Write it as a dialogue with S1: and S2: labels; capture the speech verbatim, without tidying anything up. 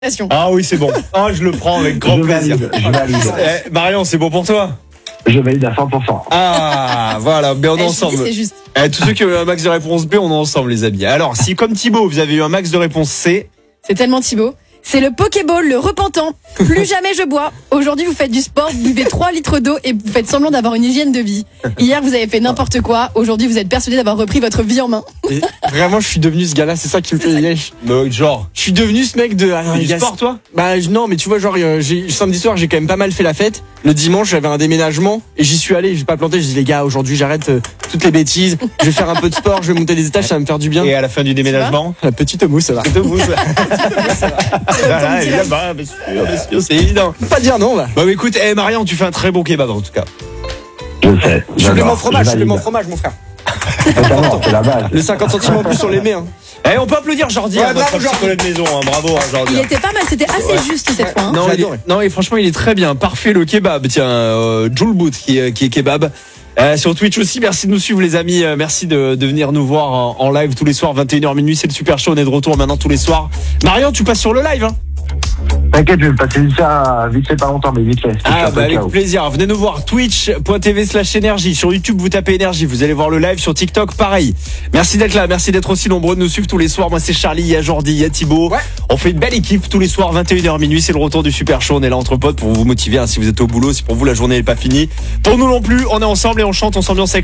S1: Ah oui, c'est bon. Ah, je le prends avec grand
S2: je
S1: plaisir.
S2: Valide, je valide.
S1: Eh, Marion, c'est bon pour toi?
S2: Je valide à cent pour cent.
S1: Ah, voilà, mais on est
S3: Eh,
S1: ensemble.
S3: je vous dis, c'est juste.
S1: Eh, tous ceux qui ont eu un max de réponse B, on est ensemble, les amis. Alors, si comme Thibaut, vous avez eu un max de réponse C,
S3: C'est tellement Thibaut. C'est le Pokéball, le repentant. Plus jamais je bois. Aujourd'hui, vous faites du sport, vous buvez trois litres d'eau et vous faites semblant d'avoir une hygiène de vie. Hier, vous avez fait n'importe quoi. Aujourd'hui, vous êtes persuadé d'avoir repris votre vie en main.
S4: Et vraiment, je suis devenu ce gars-là, c'est ça qui me fait yesh.
S1: donc, genre,
S4: Je suis devenu ce mec de. Ah,
S1: du
S4: les gars,
S1: sport, toi?
S4: Bah je- non, mais tu vois, genre euh, j'ai, samedi soir, j'ai quand même pas mal fait la fête. Le dimanche, j'avais un déménagement et j'y suis allé. J'ai pas planté. Je dis les gars, aujourd'hui, j'arrête euh, toutes les bêtises. Je vais faire un peu de sport. Je vais monter des étages, ça va me faire du bien.
S1: Et à la fin du déménagement?
S4: La petite mousse, ça va.
S1: C'est vous, ça. Voilà, évidemment, bien sûr, bien sûr, c'est évident.
S4: Pas dire non, là.
S1: Bon, écoute, eh, Marion, tu fais un très bon kebab, en tout cas.
S2: Je sais.
S4: Supplément fromage,
S2: je
S4: supplément
S2: valide.
S4: fromage, mon frère.
S2: Totalement, c'est la base.
S4: Le cinquante centimes en plus sur les mets. Hein.
S1: Eh, on peut applaudir Jordi,
S4: Ouais,
S1: hein, notre
S4: bravo,
S1: psychologue de maison, hein. Bravo, hein, Jordi.
S3: Il était pas mal, c'était assez juste cette fois. hein.
S1: Non,
S4: J'ai
S1: il est-
S4: adoré.
S1: non, et franchement, il est très bien. Parfait le kebab. Tiens, euh, Jules Boot qui est, qui est kebab. Euh, sur Twitch aussi, merci de nous suivre les amis, euh, merci de, de venir nous voir en, en live tous les soirs, vingt et une heures minuit, c'est le Super Show, on est de retour maintenant tous les soirs. Marion, tu passes sur le live, hein?
S2: T'inquiète, je vais me passer vite ça, vite fait pas longtemps, mais vite fait.
S1: Ah bah avec
S2: Ciao.
S1: plaisir, venez nous voir, twitch.tv slash énergie, sur YouTube vous tapez énergie, vous allez voir le live, sur TikTok pareil. Merci d'être là, merci d'être aussi nombreux de nous suivre tous les soirs, moi c'est Charlie, il y a Jordi, il y a Thibaut.
S4: Ouais.
S1: On fait une belle équipe tous les soirs, vingt et une heures minuit, c'est le retour du Super Show, on est là entre potes pour vous motiver, hein, si vous êtes au boulot, si pour vous la journée n'est pas finie. Pour nous non plus, on est ensemble et on chante, on s'ambiance avec